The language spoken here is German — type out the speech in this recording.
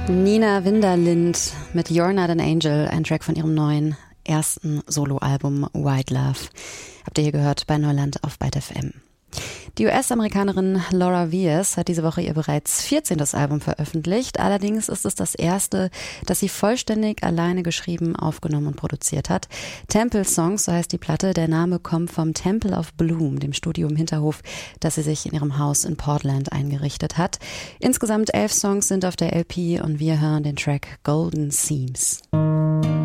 Nina Winderlind mit You're Not an Angel, ein Track von ihrem neuen ersten Soloalbum White Love. Habt ihr hier gehört bei Neuland auf Byte FM. Die US-Amerikanerin Laura Viers hat diese Woche ihr bereits 14. Album veröffentlicht. Allerdings ist es das erste, das sie vollständig alleine geschrieben, aufgenommen und produziert hat. Temple Songs, so heißt die Platte. Der Name kommt vom Temple of Bloom, dem Studio im Hinterhof, das sie sich in ihrem Haus in Portland eingerichtet hat. Insgesamt 11 Songs sind auf der LP und wir hören den Track Golden Seams.